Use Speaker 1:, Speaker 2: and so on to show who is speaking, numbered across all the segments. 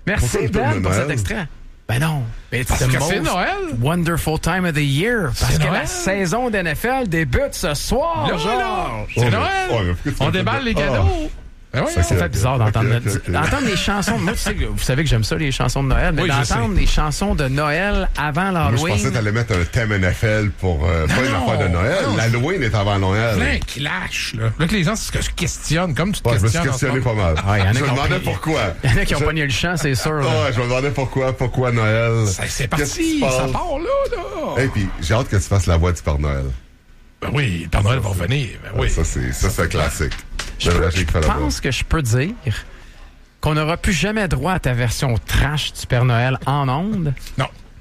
Speaker 1: Merci, Ben, pour cet extrait. Ben non.
Speaker 2: Parce que c'est Noël.
Speaker 1: Wonderful time of the year. Parce
Speaker 2: C'est
Speaker 1: que
Speaker 2: Noël.
Speaker 1: la saison d'NFL débute ce soir,
Speaker 2: Là,
Speaker 1: Georges.
Speaker 2: c'est Noël. On déballe les cadeaux. Ben oui,
Speaker 1: Ça fait bizarre d'entendre
Speaker 3: ok.
Speaker 1: d'entendre les chansons. Moi, vous savez que j'aime ça, les chansons de Noël, mais
Speaker 2: Oui, je
Speaker 1: d'entendre
Speaker 2: sais.
Speaker 1: les chansons de Noël avant
Speaker 3: Moi, je
Speaker 1: l'Halloween.
Speaker 3: pensais que t'allais mettre un thème NFL pour pas une
Speaker 2: Non,
Speaker 3: affaire de Noël.
Speaker 2: non,
Speaker 3: L'Halloween est avant Noël.
Speaker 2: plein clash, là. Là que les gens se questionnent, comme tu te
Speaker 3: Ouais, je me suis
Speaker 2: questionnes.
Speaker 3: questionné pas mal.
Speaker 1: Ah, il y en a
Speaker 3: Je me
Speaker 1: qui ont
Speaker 3: demandais
Speaker 1: pris-
Speaker 3: pourquoi.
Speaker 1: Il y en a qui ont pogné le chant, c'est sûr. là.
Speaker 3: Ouais, je me demandais pourquoi Noël.
Speaker 2: C'est
Speaker 3: Qu'est-ce
Speaker 2: parti,
Speaker 3: qui se passe?
Speaker 2: ça part là.
Speaker 3: Et puis, j'ai hâte que tu fasses la voix du Père Noël.
Speaker 2: Ben oui, le Père Noël va revenir. Ben oui.
Speaker 3: Ça, c'est classique.
Speaker 1: Je
Speaker 3: J'aimerais qu'il fasse la voix.
Speaker 1: pense que je peux dire qu'on n'aura plus jamais droit à ta version trash du Père Noël en ondes.
Speaker 2: Non.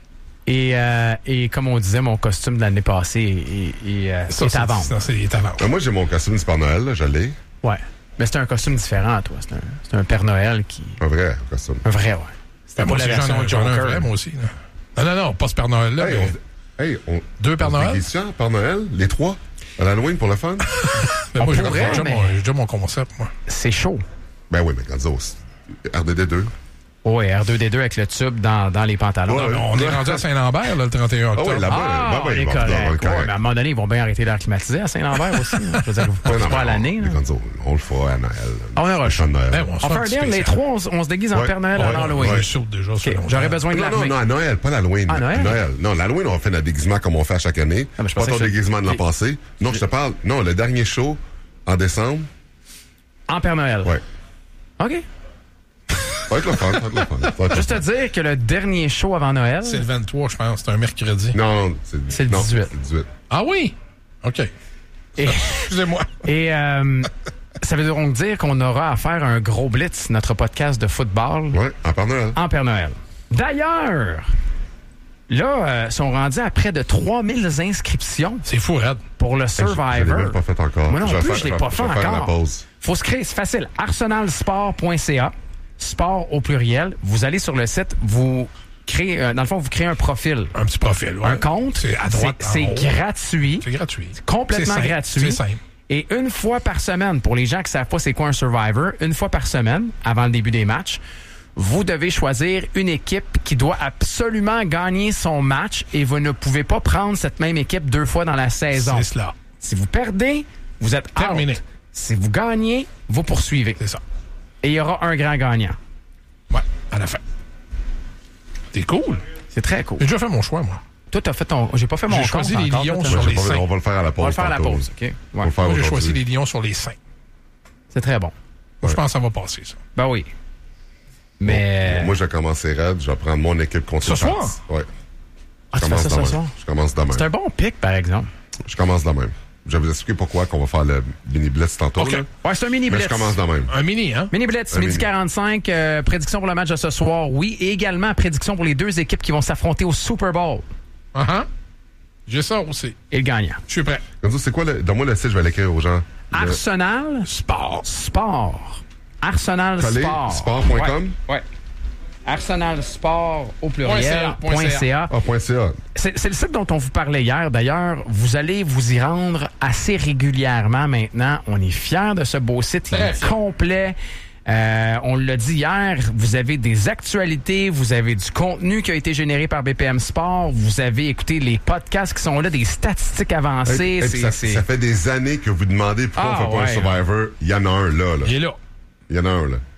Speaker 1: Et comme on disait, mon costume de l'année passée est à vendre.
Speaker 2: Ça, c'est à vendre.
Speaker 3: Moi, j'ai mon costume du Père Noël, là, je l'ai.
Speaker 1: Ouais. Mais c'est un costume différent, toi. C'est un Père Noël qui...
Speaker 3: Un vrai costume.
Speaker 1: Un vrai, ouais. C'était
Speaker 2: Ben,
Speaker 1: pas
Speaker 2: moi
Speaker 1: la
Speaker 2: aussi,
Speaker 1: version
Speaker 2: j'en ai un
Speaker 1: Joker.
Speaker 2: vrai, moi aussi. là. Non, pas ce Père Noël-là.
Speaker 3: Hey,
Speaker 2: mais Deux Père Noël?
Speaker 3: Père Noël, les trois, à l'Halloween pour le fun?
Speaker 2: Mais moi, j'ai
Speaker 1: pourrait,
Speaker 2: déjà
Speaker 1: mais-
Speaker 2: j'ai déjà mon concept, moi.
Speaker 1: C'est chaud.
Speaker 3: Ben oui, mais Gonzo, RDD2.
Speaker 1: Ouais, R2D2 avec le tube dans les pantalons.
Speaker 3: Ouais.
Speaker 2: On est rendu à Saint-Lambert, là, le 31
Speaker 3: Ah
Speaker 2: octobre.
Speaker 3: oui, là-bas,
Speaker 1: On est correct. Ouais, mais à un moment donné, ils vont bien arrêter d'air climatisé à Saint-Lambert aussi. Hein. Je veux dire, vous pas à l'année. là.
Speaker 3: Gonzo, on le fera à Noël.
Speaker 1: On aura
Speaker 3: le chant de Noël.
Speaker 2: Ben, on se
Speaker 1: On
Speaker 2: fait
Speaker 1: fait
Speaker 2: un
Speaker 1: un
Speaker 2: petit
Speaker 1: deal, les
Speaker 2: spécial.
Speaker 1: trois, on se déguise en
Speaker 3: Ouais.
Speaker 1: Père Noël à
Speaker 3: Ouais.
Speaker 1: l'Halloween.
Speaker 2: Ouais, je saute déjà.
Speaker 1: Ok,
Speaker 2: ça,
Speaker 1: j'aurais besoin de
Speaker 3: Non, à Noël, pas l'Halloween.
Speaker 1: À Noël?
Speaker 3: Non, l'Halloween, on fait notre déguisement comme on fait à chaque année.
Speaker 1: Ah, mais je
Speaker 3: Pas
Speaker 1: pensais
Speaker 3: ton
Speaker 1: que
Speaker 3: déguisement de l'an passé. Non, je te parle. Non, le dernier show, en décembre.
Speaker 1: En Père Noël.
Speaker 3: Ouais.
Speaker 1: OK.
Speaker 3: Ça va être le fun, ça va être le fun. Ça va être le
Speaker 1: Juste
Speaker 3: fun.
Speaker 1: te dire que le dernier show avant Noël,
Speaker 2: C'est le 23, je pense. C'est un mercredi.
Speaker 3: Non,
Speaker 1: C'est le
Speaker 3: non,
Speaker 1: 18.
Speaker 3: c'est le 18.
Speaker 2: Ah oui? OK.
Speaker 1: et,
Speaker 2: Excusez-moi.
Speaker 1: et ça veut donc dire qu'on aura à faire un gros blitz, notre podcast de football,
Speaker 3: Ouais, en Père Noël.
Speaker 1: en Père Noël. D'ailleurs, là, sont rendus à près de 3000 inscriptions
Speaker 2: C'est fou, Red.
Speaker 1: pour le
Speaker 3: Je l'ai
Speaker 1: Survivor.
Speaker 3: même pas fait encore.
Speaker 1: Moi non
Speaker 3: vais
Speaker 1: plus,
Speaker 3: faire-
Speaker 1: je l'ai pas fait
Speaker 3: vais faire la
Speaker 1: encore.
Speaker 3: pause.
Speaker 1: Faut se créer, c'est facile. arsenalsport.ca, sport au pluriel. Vous allez sur le site, vous créez, dans le fond, vous créez un profil,
Speaker 2: Un petit profil, ouais.
Speaker 1: un compte.
Speaker 2: C'est à droite.
Speaker 1: C'est
Speaker 2: en haut.
Speaker 1: gratuit.
Speaker 2: C'est gratuit.
Speaker 1: Complètement
Speaker 2: C'est simple.
Speaker 1: gratuit.
Speaker 2: C'est simple.
Speaker 1: Et une fois par semaine, pour les gens qui ne savent pas c'est quoi un Survivor, une fois par semaine, avant le début des matchs, vous devez choisir une équipe qui doit absolument gagner son match et vous ne pouvez pas prendre cette même équipe deux fois dans la saison.
Speaker 2: C'est cela.
Speaker 1: Si vous perdez, vous êtes
Speaker 2: Terminé.
Speaker 1: out. Si vous gagnez, vous poursuivez.
Speaker 2: C'est ça.
Speaker 1: Et il y aura un grand gagnant.
Speaker 2: Ouais, à la fin. C'est cool.
Speaker 1: C'est très cool.
Speaker 2: J'ai déjà fait mon choix, moi.
Speaker 1: Toi, t'as fait ton... J'ai pas fait mon
Speaker 2: J'ai choisi
Speaker 1: compte
Speaker 2: les
Speaker 1: encore,
Speaker 2: Lions
Speaker 1: toi,
Speaker 2: sur
Speaker 1: t'as-
Speaker 2: les seins.
Speaker 3: On va le faire à la pause.
Speaker 1: On va le faire à la
Speaker 3: tantôt.
Speaker 1: pause, OK?
Speaker 3: On va
Speaker 1: Ouais.
Speaker 3: le faire
Speaker 2: Moi, j'ai choisi
Speaker 3: aujourd'hui.
Speaker 2: les lions sur les seins.
Speaker 1: C'est très bon.
Speaker 2: Moi, je pense que ça va passer, ça.
Speaker 1: Ben oui. Mais...
Speaker 3: Moi, je vais commencer raide. Je vais prendre mon équipe contre
Speaker 2: Ce
Speaker 3: les Pats.
Speaker 2: soir?
Speaker 3: Ouais.
Speaker 1: Ah, tu fais ça ce soir?
Speaker 3: Je commence demain.
Speaker 1: C'est un bon pic, par exemple.
Speaker 3: Je commence demain. Je vais vous expliquer pourquoi qu'on va faire le mini blitz tantôt.
Speaker 2: OK.
Speaker 3: Là.
Speaker 1: Ouais, c'est un mini
Speaker 3: Mais
Speaker 1: blitz.
Speaker 3: je commence demain.
Speaker 2: Un mini, hein?
Speaker 1: Mini blitz,
Speaker 3: Un
Speaker 1: midi
Speaker 3: mini.
Speaker 1: 45, prédiction pour le match de ce soir, oui. Et également, prédiction pour les deux équipes qui vont s'affronter au Super Bowl.
Speaker 2: J'ai ça aussi.
Speaker 1: Et le gagnant.
Speaker 2: Je suis prêt.
Speaker 3: Comme ça, c'est quoi le. Donne-moi le site, je vais l'écrire aux gens.
Speaker 1: Arsenal
Speaker 2: Sport.
Speaker 1: Sport. Arsenal
Speaker 3: Collé,
Speaker 1: Sport.
Speaker 3: sport.com?
Speaker 1: Ouais. Arsenal Sport au pluriel.
Speaker 2: .ca.
Speaker 3: .ca.
Speaker 1: C'est le site dont on vous parlait hier. D'ailleurs, vous allez vous y rendre assez régulièrement maintenant. On est fiers de ce beau site. Il
Speaker 2: Très
Speaker 1: est
Speaker 2: fiers.
Speaker 1: complet. On l'a dit hier, vous avez des actualités, vous avez du contenu qui a été généré par BPM Sport, vous avez écouté les podcasts qui sont là, des statistiques avancées.
Speaker 3: Et puis ça fait des années que vous demandez pourquoi
Speaker 1: Ah,
Speaker 3: on fait pas
Speaker 1: ouais.
Speaker 3: un Survivor. Il y en a un là.
Speaker 2: Il est là.
Speaker 3: Il y en a un là.